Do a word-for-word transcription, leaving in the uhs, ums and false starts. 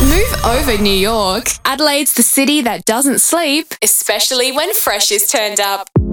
Move over, New York. Adelaide's the city that doesn't sleep, especially when fresh is turned up.